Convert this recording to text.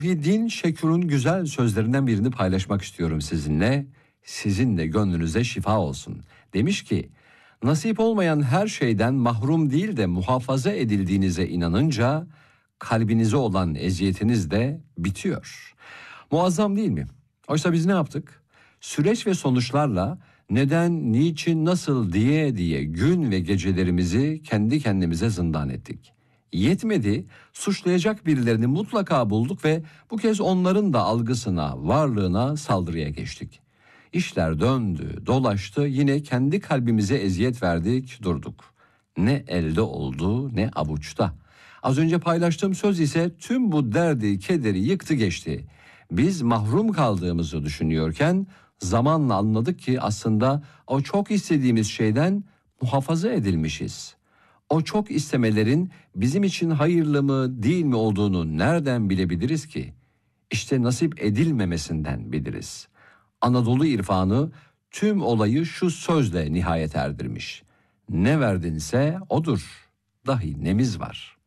Din Şekur'un güzel sözlerinden birini paylaşmak istiyorum sizinle. Sizin de gönlünüze şifa olsun. Demiş ki, nasip olmayan her şeyden mahrum değil de muhafaza edildiğinize inanınca kalbinize olan eziyetiniz de bitiyor. Muazzam değil mi? Oysa biz ne yaptık? Süreç ve sonuçlarla neden, niçin, nasıl diye gün ve gecelerimizi kendi kendimize zindan ettik. Yetmedi, suçlayacak birilerini mutlaka bulduk ve bu kez onların da algısına, varlığına saldırıya geçtik. İşler döndü, dolaştı, yine kendi kalbimize eziyet verdik, durduk. Ne elde oldu, ne avuçta. Az önce paylaştığım söz ise tüm bu derdi, kederi yıktı geçti. Biz mahrum kaldığımızı düşünüyorken zamanla anladık ki aslında o çok istediğimiz şeyden muhafaza edilmişiz. O çok istemelerin bizim için hayırlı mı değil mi olduğunu nereden bilebiliriz ki? İşte nasip edilmemesinden biliriz. Anadolu irfanı tüm olayı şu sözle nihayet erdirmiş. Ne verdinse odur, dahi nemiz var.